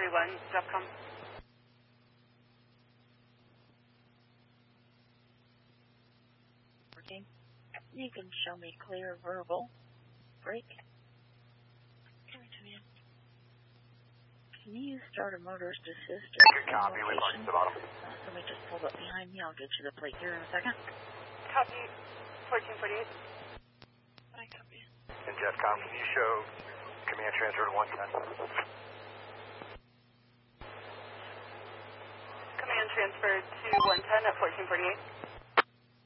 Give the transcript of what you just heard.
1441, DEFCON. Working. You can show me clear verbal. Break. Give it to me. Can you start a motorist assist? Good copy. We're parking at the bottom. Somebody just pulled up behind me. I'll get you the plate here in a second. Copy. 1448. I copy. And DEFCON, can you show command transfer to 110? Command transfer to 110 at 1448.